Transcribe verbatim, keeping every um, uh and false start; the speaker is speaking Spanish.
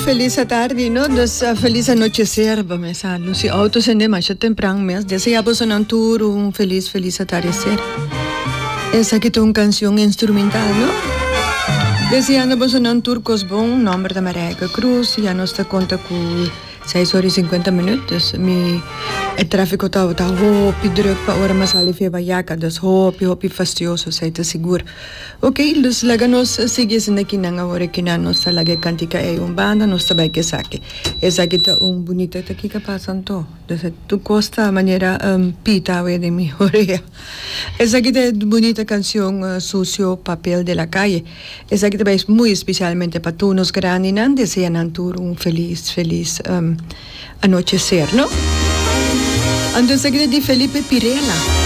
feliz tarde, ¿no? Dus, uh, feliz anochecer, vamos a los autos en demasiado temprano, mes. Deseamos un tour, un feliz, feliz atardecer. Esa que es una canción instrumental, ¿no? Deseamos un tour cosbon, nombre de María Cruz, ya no está conta con seis horas y cincuenta minutos. Mi el tráfico está está hopi druk pa ora mas ali fe bayaka, dus hopi hopi fastidioso, sei te seguro. Ok, dus laga nos sigue sin aqui na hora que na nossa laga cantica é um banda, nos sabe que saque. Essa aqui tá um bonito tá aqui que passando. Dus tu costa a maneira um, pita de mi oreja. Essa aqui é bonita canção uh, Sucio Papel de la Calle. Essa aqui também é muito especialmente para tu nos grandes, desean tur um feliz, feliz um, anochecer, ¿no? Entonces, aquí de Felipe Pirela.